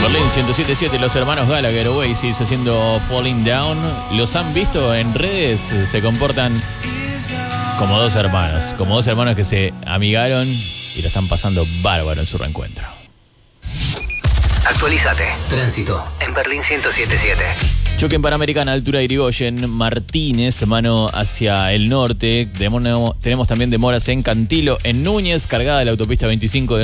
Berlín 107.7, los hermanos Gallagher, Oasis haciendo Falling Down. Los han visto en redes, se comportan como dos hermanos que se amigaron y lo están pasando bárbaro en su reencuentro. Actualízate. Tránsito en Berlín 107.7. Choque en Panamericana, altura de Irigoyen, Martínez, mano hacia el norte. Tenemos también demoras en Cantilo, en Núñez, cargada de la autopista 25 de